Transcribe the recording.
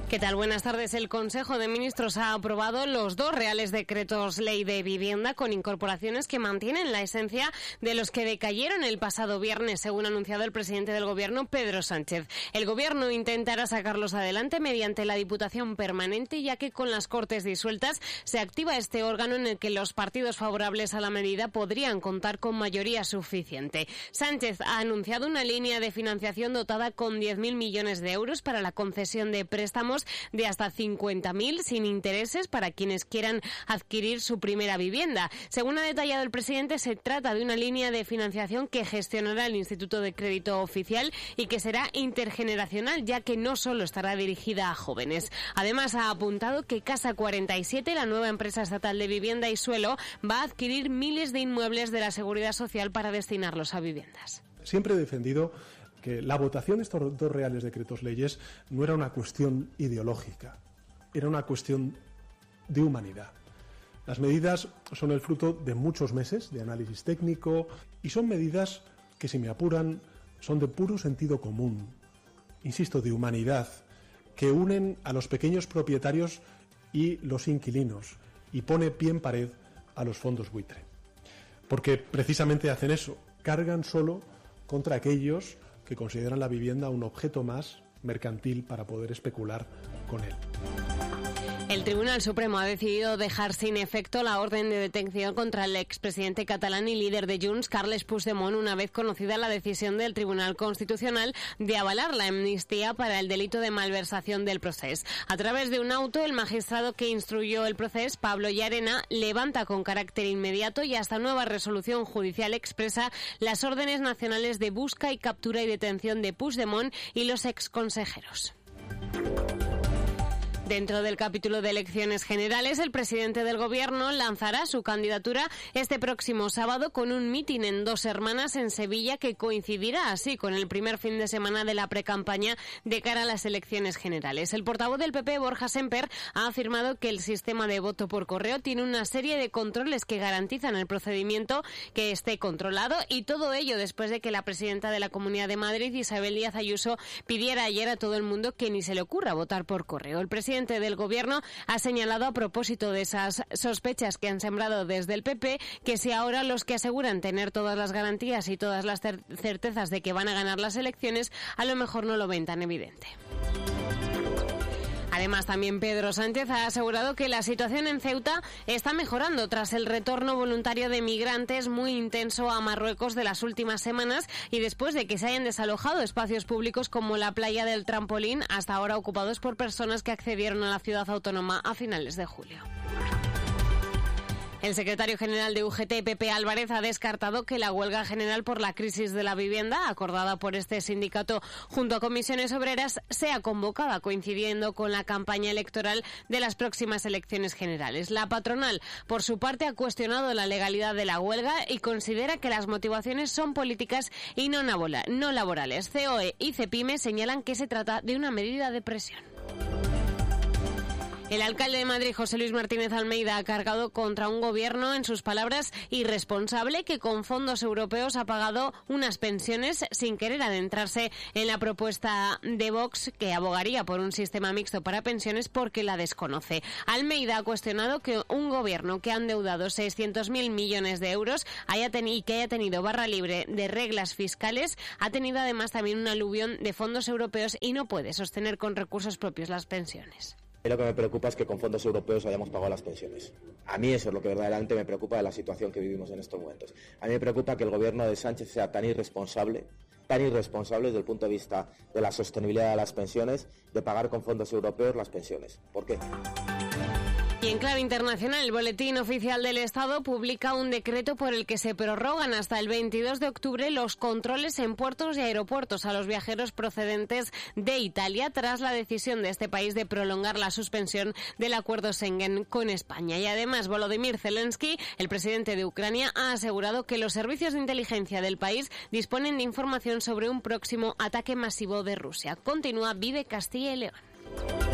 ¿Qué tal? Buenas tardes. El Consejo de Ministros ha aprobado los 2 reales decretos ley de vivienda con incorporaciones que mantienen la esencia de los que decayeron el pasado viernes, según ha anunciado el presidente del Gobierno, Pedro Sánchez. El Gobierno intentará sacarlos adelante mediante la Diputación Permanente, ya que con las Cortes disueltas se activa este órgano en el que los partidos favorables a la medida podrían contar con mayoría suficiente. Sánchez ha anunciado una línea de financiación dotada con 10.000 millones de euros para la concesión de préstamos de hasta 50.000 sin intereses para quienes quieran adquirir su primera vivienda. Según ha detallado el presidente, se trata de una línea de financiación que gestionará el Instituto de Crédito Oficial y que será intergeneracional, ya que no solo estará dirigida a jóvenes. Además, ha apuntado que Casa 47, la nueva empresa estatal de vivienda y suelo, va a adquirir miles de inmuebles de la Seguridad Social para destinarlos a viviendas. Siempre he defendido que la votación de estos 2 reales decretos leyes no era una cuestión ideológica, era una cuestión de humanidad. Las medidas son el fruto de muchos meses de análisis técnico y son medidas que, si me apuran, son de puro sentido común, insisto, de humanidad, que unen a los pequeños propietarios y los inquilinos y pone pie en pared a los fondos buitre. Porque precisamente hacen eso, cargan solo contra aquellos que consideran la vivienda un objeto más mercantil para poder especular con él. El Tribunal Supremo ha decidido dejar sin efecto la orden de detención contra el expresidente catalán y líder de Junts, Carles Puigdemont, una vez conocida la decisión del Tribunal Constitucional de avalar la amnistía para el delito de malversación del procés. A través de un auto, el magistrado que instruyó el procés, Pablo Llarena, levanta con carácter inmediato y hasta nueva resolución judicial expresa las órdenes nacionales de busca y captura y detención de Puigdemont y los exconsejeros. Dentro del capítulo de elecciones generales, el presidente del Gobierno lanzará su candidatura este próximo sábado con un mitin en Dos Hermanas en Sevilla que coincidirá así con el primer fin de semana de la precampaña de cara a las elecciones generales. El portavoz del PP, Borja Semper, ha afirmado que el sistema de voto por correo tiene una serie de controles que garantizan el procedimiento que esté controlado y todo ello después de que la presidenta de la Comunidad de Madrid, Isabel Díaz Ayuso, pidiera ayer a todo el mundo que ni se le ocurra votar por correo. El presidente del Gobierno ha señalado a propósito de esas sospechas que han sembrado desde el PP que si ahora los que aseguran tener todas las garantías y todas las certezas de que van a ganar las elecciones a lo mejor no lo ven tan evidente. Además, también Pedro Sánchez ha asegurado que la situación en Ceuta está mejorando tras el retorno voluntario de migrantes muy intenso a Marruecos de las últimas semanas y después de que se hayan desalojado espacios públicos como la playa del Trampolín, hasta ahora ocupados por personas que accedieron a la ciudad autónoma a finales de julio. El secretario general de UGT, Pepe Álvarez, ha descartado que la huelga general por la crisis de la vivienda, acordada por este sindicato junto a comisiones obreras, sea convocada coincidiendo con la campaña electoral de las próximas elecciones generales. La patronal, por su parte, ha cuestionado la legalidad de la huelga y considera que las motivaciones son políticas y no laborales. COE y CEPIME señalan que se trata de una medida de presión. El alcalde de Madrid, José Luis Martínez Almeida, ha cargado contra un gobierno, en sus palabras, irresponsable que con fondos europeos ha pagado unas pensiones sin querer adentrarse en la propuesta de Vox que abogaría por un sistema mixto para pensiones porque la desconoce. Almeida ha cuestionado que un gobierno que ha endeudado 600.000 millones de euros y que haya tenido barra libre de reglas fiscales, ha tenido además también un aluvión de fondos europeos y no puede sostener con recursos propios las pensiones. Lo que me preocupa es que con fondos europeos hayamos pagado las pensiones. A mí eso es lo que verdaderamente me preocupa de la situación que vivimos en estos momentos. A mí me preocupa que el gobierno de Sánchez sea tan irresponsable desde el punto de vista de la sostenibilidad de las pensiones, de pagar con fondos europeos las pensiones. ¿Por qué? Y en clave internacional, el Boletín Oficial del Estado publica un decreto por el que se prorrogan hasta el 22 de octubre los controles en puertos y aeropuertos a los viajeros procedentes de Italia tras la decisión de este país de prolongar la suspensión del acuerdo Schengen con España. Y además, Volodymyr Zelensky, el presidente de Ucrania, ha asegurado que los servicios de inteligencia del país disponen de información sobre un próximo ataque masivo de Rusia. Continúa Vive Castilla y León.